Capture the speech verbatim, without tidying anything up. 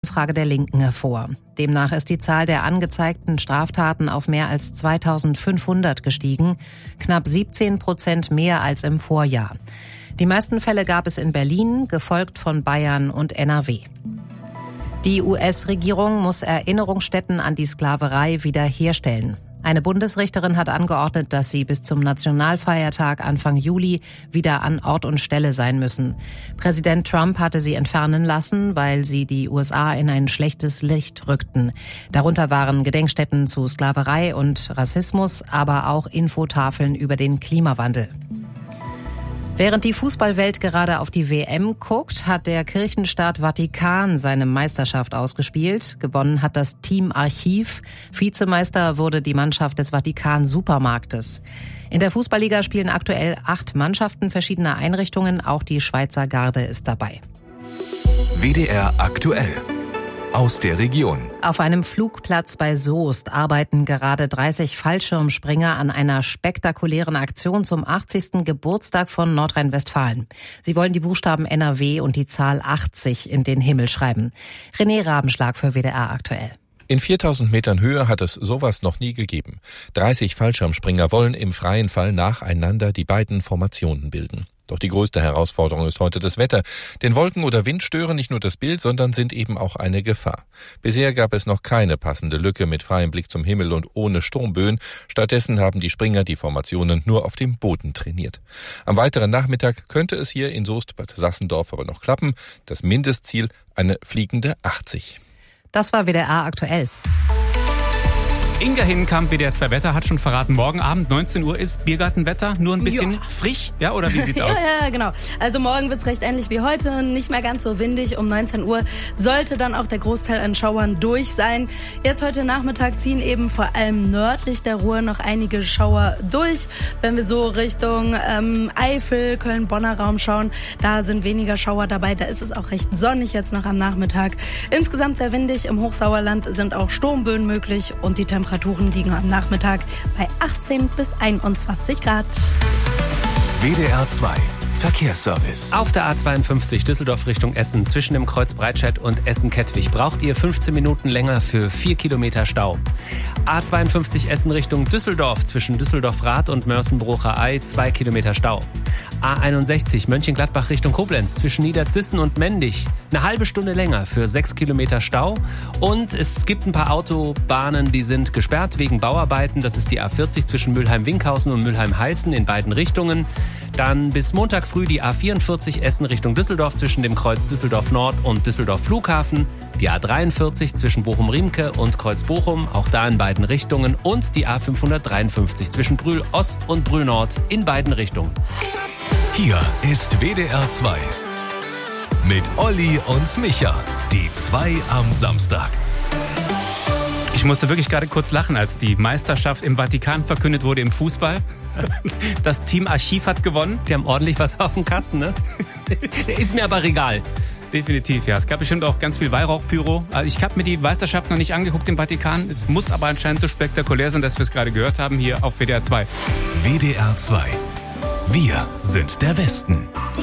Umfrage der Linken hervor. Demnach ist die Zahl der angezeigten Straftaten auf mehr als zweitausendfünfhundert gestiegen, knapp siebzehn Prozent mehr als im Vorjahr. Die meisten Fälle gab es in Berlin, gefolgt von Bayern und N R W. Die U S-Regierung muss Erinnerungsstätten an die Sklaverei wiederherstellen. Eine Bundesrichterin hat angeordnet, dass sie bis zum Nationalfeiertag Anfang Juli wieder an Ort und Stelle sein müssen. Präsident Trump hatte sie entfernen lassen, weil sie die U S A in ein schlechtes Licht rückten. Darunter waren Gedenkstätten zu Sklaverei und Rassismus, aber auch Infotafeln über den Klimawandel. Während die Fußballwelt gerade auf die W M guckt, hat der Kirchenstaat Vatikan seine Meisterschaft ausgespielt. Gewonnen hat das Team Archiv. Vizemeister wurde die Mannschaft des Vatikan Supermarktes. In der Fußballliga spielen aktuell acht Mannschaften verschiedener Einrichtungen. Auch die Schweizer Garde ist dabei. W D R aktuell. Aus der Region. Auf einem Flugplatz bei Soest arbeiten gerade dreißig Fallschirmspringer an einer spektakulären Aktion zum achtzigsten Geburtstag von Nordrhein-Westfalen. Sie wollen die Buchstaben N R W und die Zahl achtzig in den Himmel schreiben. René Rabenschlag für W D R aktuell. In viertausend Metern Höhe hat es sowas noch nie gegeben. dreißig Fallschirmspringer wollen im freien Fall nacheinander die beiden Formationen bilden. Doch die größte Herausforderung ist heute das Wetter. Denn Wolken oder Wind stören nicht nur das Bild, sondern sind eben auch eine Gefahr. Bisher gab es noch keine passende Lücke mit freiem Blick zum Himmel und ohne Sturmböen. Stattdessen haben die Springer die Formationen nur auf dem Boden trainiert. Am weiteren Nachmittag könnte es hier in Soest-Bad Sassendorf aber noch klappen. Das Mindestziel eine fliegende achtzig. Das war W D R aktuell. Inga Hinkamp, W D R zwei Wetter, hat schon verraten, morgen Abend neunzehn Uhr ist Biergartenwetter, nur ein bisschen ja. frisch, ja, oder wie sieht's aus? Ja, ja, genau. Also morgen wird's recht ähnlich wie heute, nicht mehr ganz so windig. Um neunzehn Uhr sollte dann auch der Großteil an Schauern durch sein. Jetzt heute Nachmittag ziehen eben vor allem nördlich der Ruhr noch einige Schauer durch. Wenn wir so Richtung ähm, Eifel, Köln-Bonner Raum schauen, da sind weniger Schauer dabei. Da ist es auch recht sonnig jetzt noch am Nachmittag. Insgesamt sehr windig. Im Hochsauerland sind auch Sturmböen möglich und die Temperaturen Temperaturen liegen am Nachmittag bei achtzehn bis einundzwanzig Grad. W D R zwei Verkehrsservice. Auf der A zweiundfünfzig Düsseldorf Richtung Essen zwischen dem Kreuz Breitscheid und Essen-Kettwig braucht ihr fünfzehn Minuten länger für vier Kilometer Stau. A zweiundfünfzig Essen Richtung Düsseldorf zwischen Düsseldorf-Rath und Mörsenbrucher-Ei zwei Kilometer Stau. A einundsechzig Mönchengladbach Richtung Koblenz zwischen Niederzissen und Mendig eine halbe Stunde länger für sechs Kilometer Stau. Und es gibt ein paar Autobahnen, die sind gesperrt wegen Bauarbeiten. Das ist die A vierzig zwischen Mülheim-Winkhausen und Mülheim-Heißen in beiden Richtungen. Dann bis Montag früh die A vierundvierzig Essen Richtung Düsseldorf zwischen dem Kreuz Düsseldorf Nord und Düsseldorf Flughafen. Die A dreiundvierzig zwischen Bochum-Riemke und Kreuz Bochum, auch da in beiden Richtungen. Und die A fünfhundertdreiundfünfzig zwischen Brühl Ost und Brühl Nord in beiden Richtungen. Hier ist W D R zwei. Mit Olli und Micha. Die zwei am Samstag. Ich musste wirklich gerade kurz lachen, als die Meisterschaft im Vatikan verkündet wurde im Fußball. Das Team Archiv hat gewonnen. Die haben ordentlich was auf dem Kasten, ne? Der ist mir aber egal. Definitiv, ja. Es gab bestimmt auch ganz viel Weihrauchpyro. Also ich habe mir die Meisterschaft noch nicht angeguckt im Vatikan. Es muss aber anscheinend so spektakulär sein, dass wir es gerade gehört haben hier auf W D R zwei. W D R zwei. Wir sind der Westen.